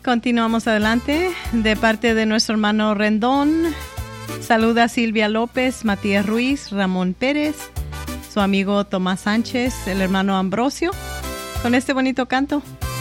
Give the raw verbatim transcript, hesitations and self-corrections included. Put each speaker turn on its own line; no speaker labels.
Continuamos adelante. De parte de nuestro hermano Rendón, saluda Silvia López, Matías Ruiz, Ramón Pérez, su amigo Tomás Sánchez, el hermano Ambrosio, con este bonito canto.